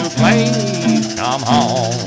please come home.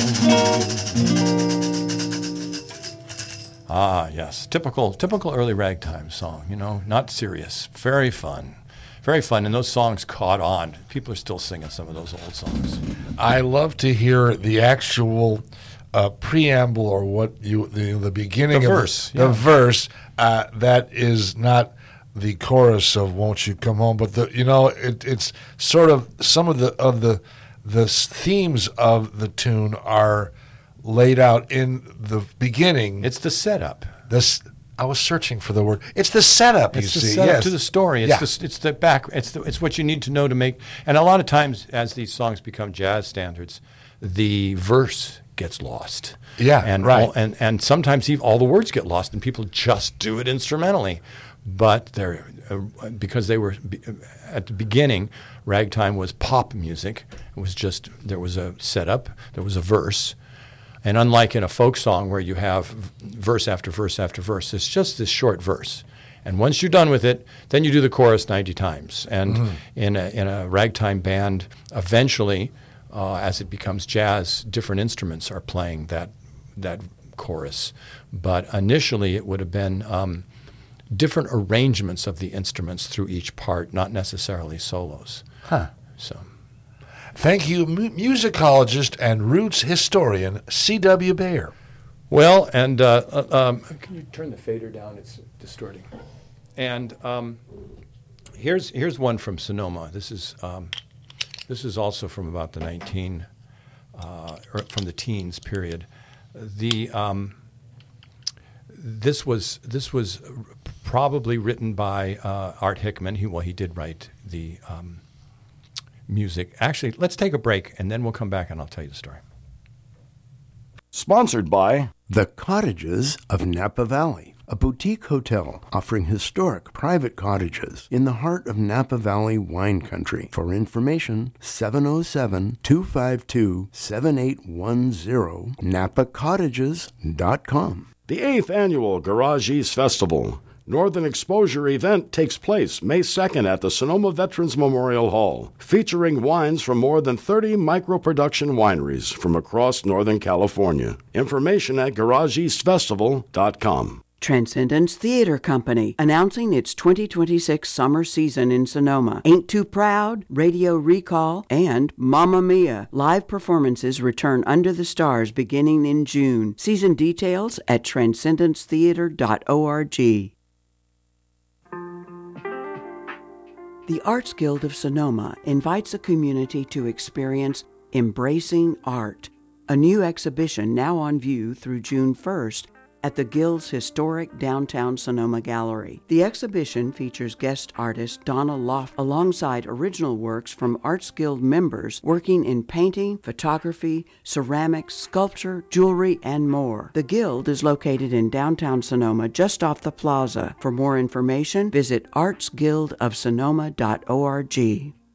Ah, yes, typical early ragtime song. Not serious, very fun. Very fun, and those songs caught on. People are still singing some of those old songs. I love to hear the actual preamble, or the beginning the of verse. the verse that is not the chorus of "Won't You Come Home," but it's sort of some of the themes of the tune are laid out in the beginning. It's the setup. I was searching for the word. It's the setup. It's the see, setup yes. to the story. It's the back. It's what you need to know to make. And a lot of times, as these songs become jazz standards, the verse gets lost. Yeah, and right. And sometimes all the words get lost, and people just do it instrumentally. But because they were at the beginning, ragtime was pop music. It was just there was a setup, there was a verse. And unlike in a folk song where you have verse after verse after verse, it's just this short verse. And once you're done with it, then you do the chorus 90 times. And in a ragtime band, eventually, as it becomes jazz, different instruments are playing that chorus. But initially, it would have been different arrangements of the instruments through each part, not necessarily solos. Huh. So. Thank you, musicologist and roots historian C.W. Bayer. Well, and can you turn the fader down? It's distorting. And here's one from Sonoma. This is also from about the or from the teens period. This was probably written by Art Hickman. He did write the music. Actually, let's take a break, and then we'll come back, and I'll tell you the story. Sponsored by The Cottages of Napa Valley, a boutique hotel offering historic private cottages in the heart of Napa Valley wine country. For information, 707-252-7810, napacottages.com. The 8th Annual Garage East Festival Northern Exposure event takes place May 2nd at the Sonoma Veterans Memorial Hall, featuring wines from more than 30 micro-production wineries from across Northern California. Information at GarageEastFestival.com. Transcendence Theater Company, announcing its 2026 summer season in Sonoma. Ain't Too Proud, Radio Recall, and Mamma Mia. Live performances return under the stars beginning in June. Season details at transcendencetheater.org. The Arts Guild of Sonoma invites the community to experience Embracing Art, a new exhibition now on view through June 1st at the Guild's historic downtown Sonoma Gallery. The exhibition features guest artist Donna Loft alongside original works from Arts Guild members working in painting, photography, ceramics, sculpture, jewelry, and more. The Guild is located in downtown Sonoma just off the plaza. For more information, visit artsguildofsonoma.org.